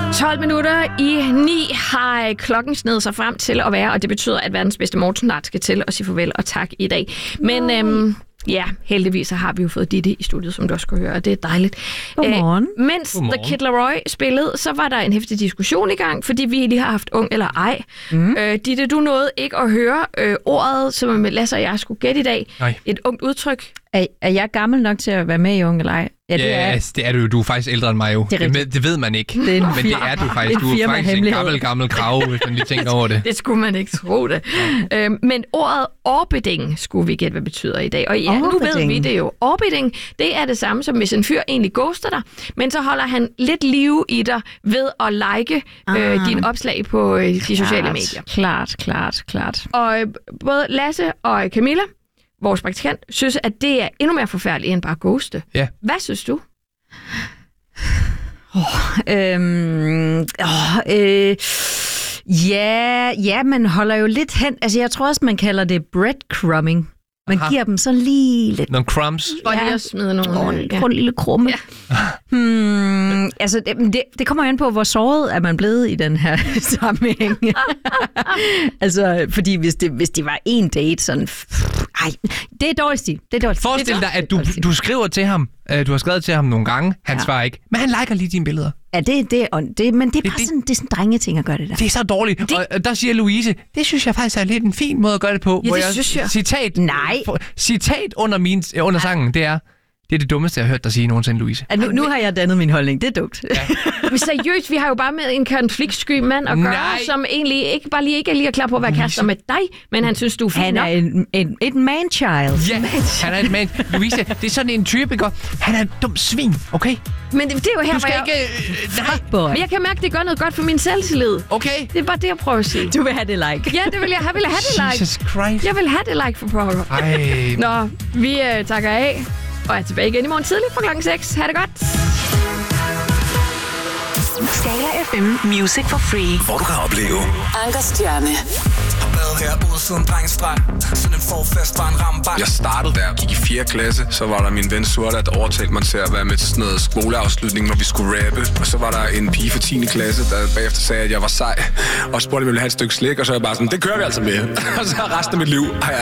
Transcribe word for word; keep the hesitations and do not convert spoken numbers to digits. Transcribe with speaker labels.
Speaker 1: tolv minutter i ni har klokken snedet sig frem til at være, og det betyder, at verdens bedste morgen snart skal til at sige farvel og tak i dag. Men øhm, ja, heldigvis så har vi jo fået Ditte i studiet, som du også kunne høre, og det er dejligt.
Speaker 2: Godmorgen.
Speaker 1: Æh, mens Godmorgen. The Kid Laroi spillede, så var der en heftig diskussion i gang, fordi vi lige har haft ung eller ej. Mm. Øh, Ditte, du nåede ikke at høre øh, ordet, som Lasse og jeg skulle gætte i dag.
Speaker 3: Nej.
Speaker 1: Et ungt udtryk.
Speaker 2: Er, er jeg gammel nok til at være med i Ung eller ej?
Speaker 3: Ja, det er, yes, det er du jo. Du er faktisk ældre end mig jo.
Speaker 2: Det,
Speaker 3: det, det ved man ikke.
Speaker 2: Det
Speaker 3: men det er du faktisk. Du er faktisk en gammel, gammel krav, hvis man lige tænker over det.
Speaker 1: Det skulle man ikke tro det. øhm, men ordet orbiting skulle vi gætte, hvad betyder i dag. Og ja, orbiting. Nu ved vi det jo. Orbiting, det er det samme som hvis en fyr egentlig ghoster dig, men så holder han lidt liv i dig ved at like ah. øh, dine opslag på øh, de sociale
Speaker 2: klart,
Speaker 1: medier.
Speaker 2: Klart, klart, klart.
Speaker 1: Og øh, både Lasse og Camilla, vores praktikant, synes, at det er endnu mere forfærdeligt end bare ghoste.
Speaker 3: Ja.
Speaker 1: Hvad synes du?
Speaker 2: Oh, øhm, oh, øh, ja, ja, man holder jo lidt hen. Altså, jeg tror også, man kalder det breadcrumbing. Man Aha. giver dem så lige lidt...
Speaker 3: Nogle crumbs.
Speaker 1: For lige at smide nogle...
Speaker 2: Oh, ja. en lille krumme. Ja. Hmm, altså, det, det, det kommer jo ind på, hvor såret er man blevet i den her sammenhæng. altså, fordi hvis det, hvis det var en date, sådan... Ej, det er dårligt stil. Det er dårligt stil.
Speaker 3: Forestil dig, at du, du skriver til ham. Uh, du har skrevet til ham nogle gange. Han ja. svarer ikke. Men han liker lige dine billeder.
Speaker 2: Ja, det, det, det, men det er bare det, sådan, det er sådan drengeting at gøre det der.
Speaker 3: Det er så dårligt. Det... Og der siger Louise, det synes jeg faktisk er lidt en fin måde at gøre det på.
Speaker 1: Ja, det jeg, synes jeg.
Speaker 3: Citat,
Speaker 2: Nej.
Speaker 3: For, citat under, min, under sangen, det er... Det er det dummeste, jeg har hørt dig sige nogensinde, Louise.
Speaker 2: Ja, nu, nu har jeg dannet min holdning. Det er dumt. Ja.
Speaker 1: Men seriøst, vi har jo bare med en konfliktsky mand at gøre, Nej. som egentlig ikke bare lige ikke er lige klar på at være kærester med dig, men han synes, du er fin
Speaker 2: Han er en, en, et man-child.
Speaker 3: Ja, han er et man. Louise, det er sådan en type, ikke? Han er en dum svin, okay?
Speaker 1: Men det, det er jo her,
Speaker 3: du skal
Speaker 1: hvor jeg...
Speaker 3: ikke... Nej.
Speaker 1: Men jeg kan mærke, at det gør noget godt for min selvtillid.
Speaker 3: Okay.
Speaker 1: Det er bare det, jeg prøver at sige.
Speaker 2: Du vil have det like.
Speaker 1: Ja, det vil jeg. Jeg vil have det like.
Speaker 3: Jesus Christ.
Speaker 1: Jeg vil have det like for power.
Speaker 3: Ej.
Speaker 1: Nå, vi uh, takker af. Og er tilbage igen i morgen tidligt fra klokken seks. Ha' det godt.
Speaker 4: Skala F M Music for Free.
Speaker 5: Hvor du kan opleve
Speaker 4: Anker Stjerne.
Speaker 5: Har været herude siden drengestreg. Sådan en forfest var en rammebank. Jeg startede der, gik i fjerde klasse. Så var der min ven Surda, der overtalte mig til at være med til sådan noget skoleafslutning, når vi skulle rappe. Og så var der en pige fra tiende klasse, der bagefter sagde, at jeg var sej. Og spurgte, om jeg ville have et stykke slik. Og så er jeg bare sådan, det kører vi altså med. Og så resten af mit liv har jeg